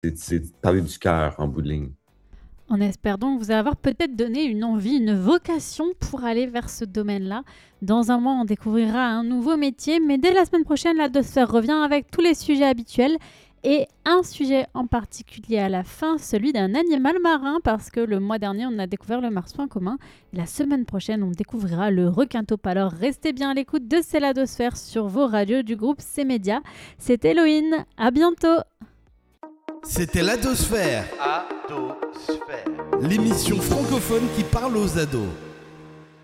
C'est parler du cœur en bout de ligne. On espère donc vous avoir peut-être donné une envie, une vocation pour aller vers ce domaine-là. Dans un mois, on découvrira un nouveau métier, mais dès la semaine prochaine, la Dosphère revient avec tous les sujets habituels et un sujet en particulier à la fin, celui d'un animal marin, parce que le mois dernier, on a découvert le marsouin commun. Et la semaine prochaine, on découvrira le requin taupe. Alors restez bien à l'écoute de C'est la Dosphère sur vos radios du groupe C-Média. C'était Héloïne, à bientôt. C'était l'Adosphère, Adosphère. l'émission francophone qui parle aux ados.